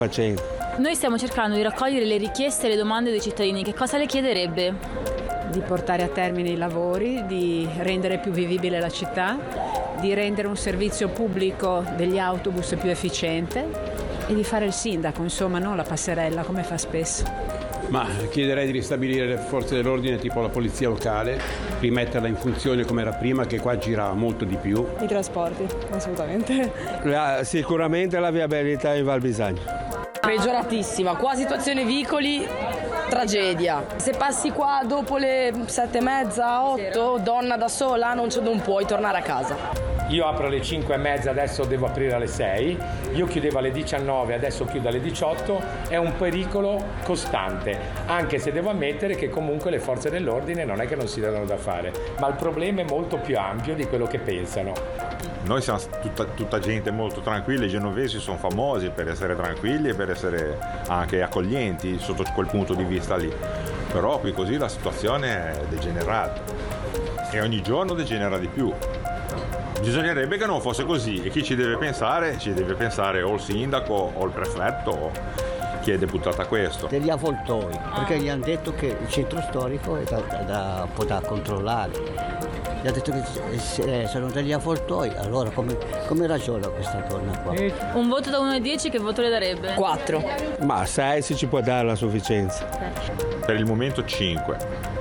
Noi stiamo cercando di raccogliere le richieste e le domande dei cittadini. Che cosa le chiederebbe? Di portare a termine i lavori, di rendere più vivibile la città, di rendere un servizio pubblico degli autobus più efficiente e di fare il sindaco, insomma, non la passerella come fa spesso. Ma chiederei di ristabilire le forze dell'ordine tipo la polizia locale, rimetterla in funzione come era prima, che qua gira molto di più. I trasporti, assolutamente. Sicuramente la viabilità in Val Bisagno. Peggioratissima, qua situazione vicoli, tragedia. Se passi qua dopo le 7:30, 8, donna da sola, non puoi tornare a casa. Io apro alle 5:30, adesso devo aprire alle 6, io chiudevo alle 19, adesso chiudo alle 18, è un pericolo costante, anche se devo ammettere che comunque le forze dell'ordine non è che non si danno da fare, ma il problema è molto più ampio di quello che pensano. Noi siamo tutta gente molto tranquilla, i genovesi sono famosi per essere tranquilli e per essere anche accoglienti sotto quel punto di vista lì, però qui così la situazione è degenerata e ogni giorno degenera di più. Bisognerebbe che non fosse così e chi ci deve pensare o il sindaco o il prefetto o chi è deputato a questo. Degli avvoltoi, perché gli hanno detto che il centro storico è un po' da controllare. Gli hanno detto che sono degli avvoltoi, allora come ragiona questa donna qua? Un voto da 1 a 10 che voto le darebbe? 4. Ma 6 se ci può dare la sufficienza. Per il momento 5.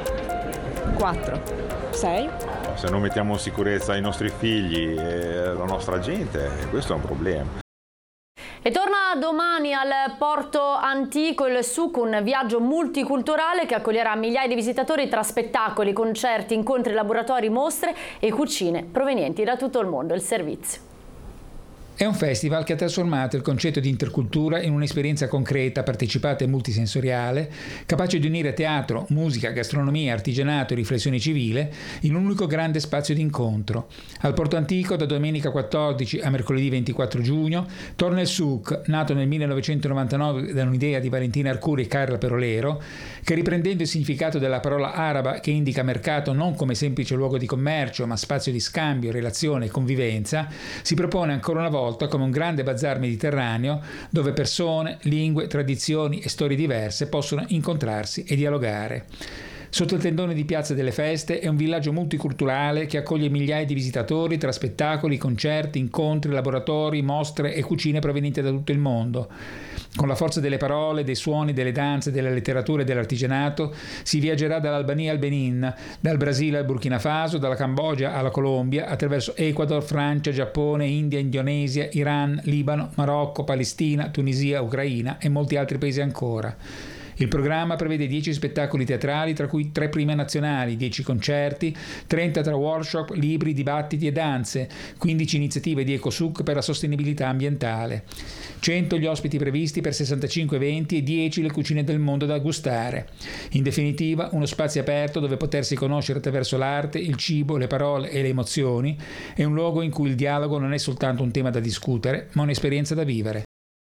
4. 6. Se non mettiamo in sicurezza i nostri figli e la nostra gente, questo è un problema. E torna domani al Porto Antico il SUC, un viaggio multiculturale che accoglierà migliaia di visitatori tra spettacoli, concerti, incontri, laboratori, mostre e cucine provenienti da tutto il mondo. Il servizio. È un festival che ha trasformato il concetto di intercultura in un'esperienza concreta, partecipata e multisensoriale, capace di unire teatro, musica, gastronomia, artigianato e riflessione civile in un unico grande spazio di incontro. Al Porto Antico, da domenica 14 a mercoledì 24 giugno, torna il SUC, nato nel 1999 da un'idea di Valentina Arcuri e Carla Perolero, che riprendendo il significato della parola araba che indica mercato non come semplice luogo di commercio, ma spazio di scambio, relazione e convivenza, si propone ancora una volta come un grande bazar mediterraneo dove persone, lingue, tradizioni e storie diverse possono incontrarsi e dialogare. Sotto il tendone di Piazza delle Feste è un villaggio multiculturale che accoglie migliaia di visitatori tra spettacoli, concerti, incontri, laboratori, mostre e cucine provenienti da tutto il mondo. Con la forza delle parole, dei suoni, delle danze, della letteratura e dell'artigianato si viaggerà dall'Albania al Benin, dal Brasile al Burkina Faso, dalla Cambogia alla Colombia, attraverso Ecuador, Francia, Giappone, India, Indonesia, Iran, Libano, Marocco, Palestina, Tunisia, Ucraina e molti altri paesi ancora. Il programma prevede 10 spettacoli teatrali, tra cui 3 prime nazionali, 10 concerti, 30 tra workshop, libri, dibattiti e danze, 15 iniziative di EcoSUC per la sostenibilità ambientale, 100 gli ospiti previsti per 65 eventi e 10 le cucine del mondo da gustare. In definitiva, uno spazio aperto dove potersi conoscere attraverso l'arte, il cibo, le parole e le emozioni, è un luogo in cui il dialogo non è soltanto un tema da discutere, ma un'esperienza da vivere.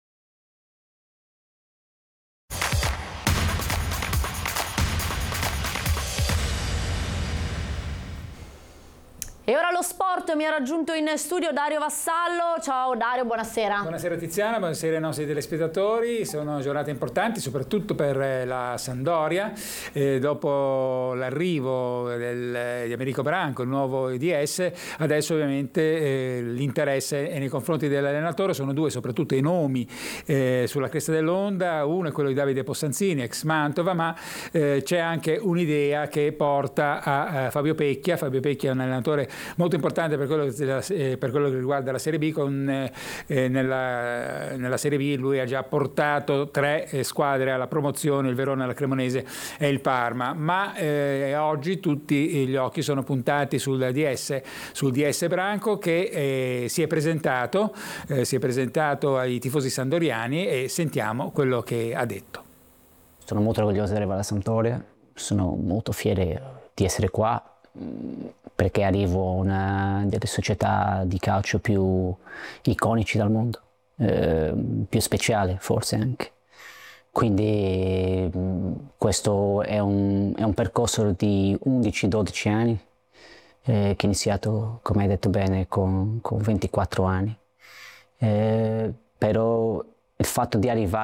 E ora lo sport, mi ha raggiunto in studio Dario Vassallo. Ciao Dario, buonasera. Buonasera Tiziana, buonasera ai nostri telespettatori. Sono giornate importanti soprattutto per la Sampdoria. Dopo l'arrivo di Americo Branco, il nuovo EDS, adesso ovviamente l'interesse è nei confronti dell'allenatore. Sono 2 soprattutto i nomi sulla cresta dell'onda. Uno è quello di Davide Possanzini, ex Mantova, ma c'è anche un'idea che porta a Fabio Pecchia. Fabio Pecchia è un allenatore molto importante per quello che riguarda la Serie B. Nella Serie B lui ha già portato 3 squadre alla promozione, il Verona, la Cremonese e il Parma, ma oggi tutti gli occhi sono puntati sul DS Branco che si è presentato ai tifosi sandoriani e sentiamo quello che ha detto. Sono molto orgoglioso di arrivare alla Sampdoria, sono molto fiero di essere qua perché arrivo a una delle società di calcio più iconici del mondo, più speciale forse anche. Quindi questo è un percorso di 11-12 anni che è iniziato, come hai detto bene, con 24 anni. Però il fatto di arrivare